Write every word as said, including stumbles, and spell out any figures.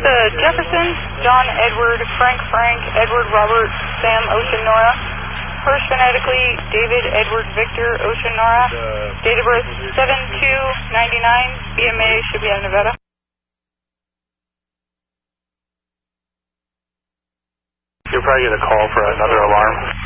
Delta Jefferson, John Edward, Frank Frank, Edward Robert, Sam Ocean Nora. First phonetically, David Edward Victor Ocean Nora. Date of birth seven two ninety-nine, B M A, should be out of Nevada. You'll probably get a call for another alarm.